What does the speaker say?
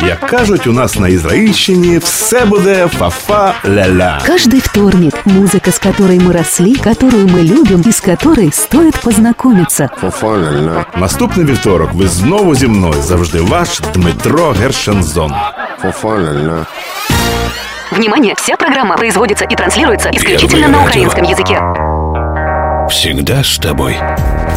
Як кажуть, у нас на Ізраїльщині все буде фа-фа-ля-ля. Каждый вторник музыка, с которой мы росли, которую мы любим и с которой стоит познакомиться. Фа-фа-ля-ля. Наступний вівторок ви знову зі мною. Завжди ваш Дмитро Гершензон. Фа-фа-ля-ля. Внимание! Вся программа производится и транслируется исключительно на украинском языке. Всегда с тобой.